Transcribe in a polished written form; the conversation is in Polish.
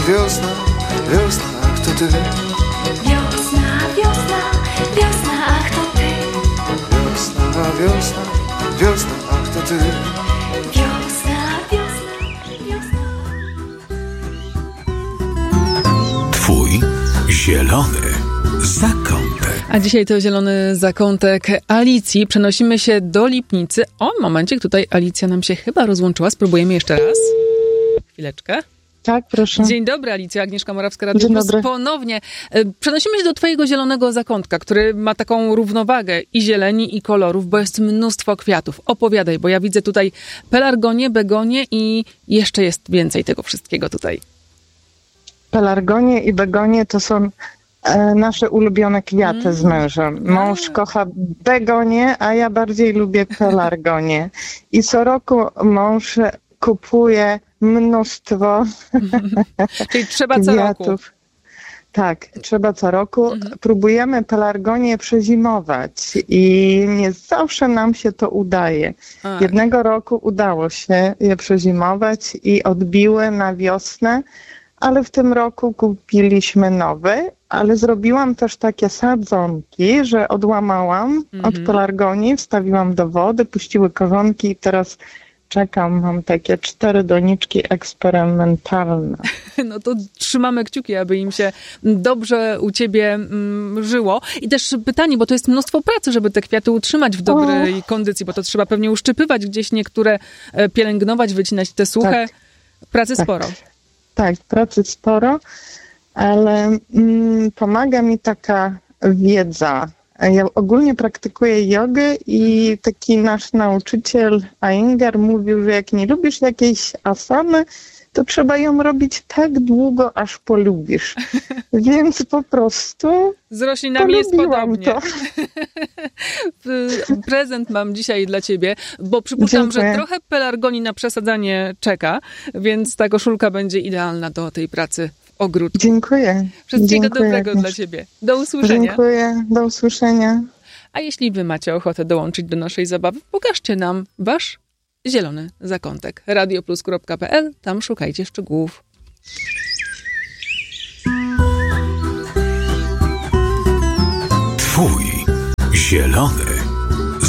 wiosna, wiosna, ach to ty. Wiosna, wiosna, wiosna, ach to ty. Wiosna, wiosna, wiosna, ach to ty. Wiosna, wiosna, wiosna. Twój zielony zakątek. A dzisiaj to zielony zakątek Alicji. Przenosimy się do Lipnicy. O, momencik, tutaj Alicja nam się chyba rozłączyła. Spróbujemy jeszcze raz. Chwileczkę. Tak, proszę. Dzień dobry, Alicja. Agnieszka Morawska, Radio Dzień Plus. dobry. Ponownie. Przenosimy się do twojego zielonego zakątka, który ma taką równowagę i zieleni, i kolorów, bo jest mnóstwo kwiatów. Opowiadaj, bo ja widzę tutaj pelargonię, begonię i jeszcze jest więcej tego wszystkiego tutaj. Pelargonie i begonie to są nasze ulubione kwiaty z mężem. Mąż kocha begonie, a ja bardziej lubię pelargonie. I co roku mąż kupuje mnóstwo Czyli trzeba co roku. kwiatów. Tak, trzeba co roku. Próbujemy pelargonię przezimować i nie zawsze nam się to udaje. Jednego roku udało się je przezimować i odbiły na wiosnę, ale w tym roku kupiliśmy nowe, ale zrobiłam też takie sadzonki, że odłamałam od pelargonii, wstawiłam do wody, puściły korzonki i teraz czekam, mam takie 4 doniczki eksperymentalne. No to trzymamy kciuki, aby im się dobrze u ciebie żyło. I też pytanie, bo to jest mnóstwo pracy, żeby te kwiaty utrzymać w dobrej kondycji, bo to trzeba pewnie uszczypywać gdzieś niektóre, pielęgnować, wycinać te suche. Tak. Pracy sporo. Tak, pracy sporo, ale pomaga mi taka wiedza. Ja ogólnie praktykuję jogę i taki nasz nauczyciel Iyengar mówił, że jak nie lubisz jakiejś asany, to trzeba ją robić tak długo, aż polubisz. Więc po prostu z roślinami jest podobnie. To. Prezent mam dzisiaj dla ciebie, bo przypuszczam, że trochę pelargonii na przesadzanie czeka, więc ta koszulka będzie idealna do tej pracy w ogródku. Dziękuję. Wszystkiego dobrego dla ciebie. Do usłyszenia. Dziękuję. Do usłyszenia. A jeśli wy macie ochotę dołączyć do naszej zabawy, pokażcie nam wasz zielony zakątek. radioplus.pl, tam szukajcie szczegółów. Twój zielony